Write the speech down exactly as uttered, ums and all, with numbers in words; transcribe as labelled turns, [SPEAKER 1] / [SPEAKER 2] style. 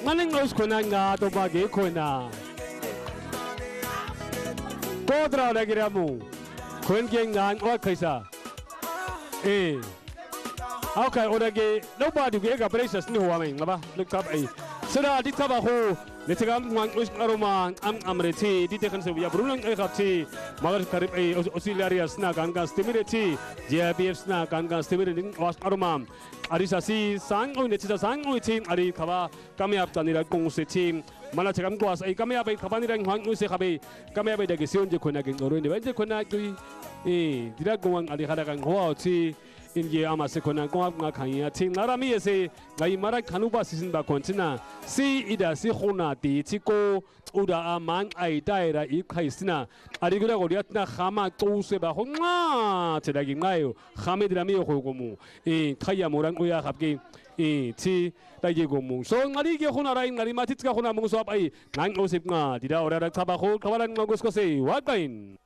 [SPEAKER 1] Maling aus kona nga to bagi kona. Kodra lagi ramu. Kun geng ngan oi kaisa. Eh. Okay, orage nobody ge ga precious ni huwa men ngaba look up ai. Sira di taba ho Letagam wan us aroma am amreti di tekan sebuah berulang ai kapti magar karib ai auxiliaries na ganga stimulati J B F na ganga stimulating was aroma arisasi sang oi netisa sang oi team ari kaba kami ap tanira kong se team mana cakap kuas ai kami apa kapan nirang wan us kabe kami apa dagi sion je kona geng oro ni banje kona kui eh tidak gong ari kada kang hoa ti Inge ama se kona kong nga kanya ting narami ese ngai mara kanuba sisin ba kontina si ida si khona ti chiko uda amang ai daira I khaisina ari gura goriat na khama to se ba khonga tedagi ngayo khame dirami ko gomu e khaya morang uya khapki e ti dagi gomu so ngari ge khona rai ngari matit ka khona mung so ai ngang osip nga dira ora ra thaba kho kawalan ngos ko se wakain